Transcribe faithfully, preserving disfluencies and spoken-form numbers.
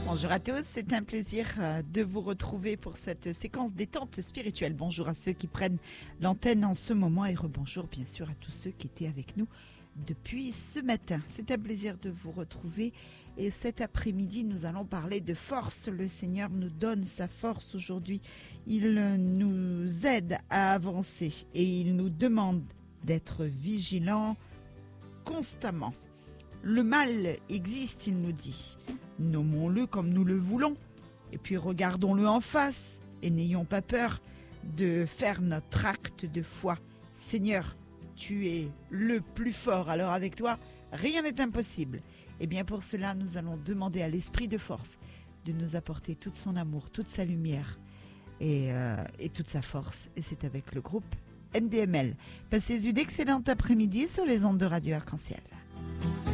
Bonjour à tous, c'est un plaisir de vous retrouver pour cette séquence détente spirituelle. Bonjour à ceux qui prennent l'antenne en ce moment et rebonjour bien sûr à tous ceux qui étaient avec nous depuis ce matin. C'est un plaisir de vous retrouver et cet après-midi nous allons parler de force. Le Seigneur nous donne sa force aujourd'hui. Il nous aide à avancer et il nous demande d'être vigilants constamment. Le mal existe, il nous dit. Nommons-le comme nous le voulons. Et puis regardons-le en face et n'ayons pas peur de faire notre acte de foi. Seigneur, tu es le plus fort. Alors avec toi, rien n'est impossible. Et bien pour cela, nous allons demander à l'Esprit de force de nous apporter tout son amour, toute sa lumière et, euh, et toute sa force. Et c'est avec le groupe N D M L. Passez une excellente après-midi sur les ondes de Radio Arc-en-Ciel.